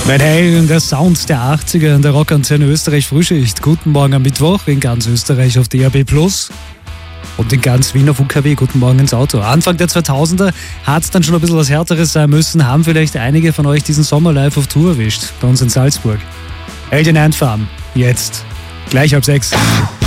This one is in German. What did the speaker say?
Mein Herren, der Sound der 80er in der Rockantenne Österreich Frühschicht. Guten Morgen am Mittwoch in ganz Österreich auf DAB+ und in ganz Wien auf UKW. Guten Morgen ins Auto. Anfang der 2000er hat es dann schon ein bisschen was Härteres sein müssen. Haben vielleicht einige von euch diesen Sommer live auf Tour erwischt, bei uns in Salzburg. Alien Ant Farm, jetzt, gleich 5:30.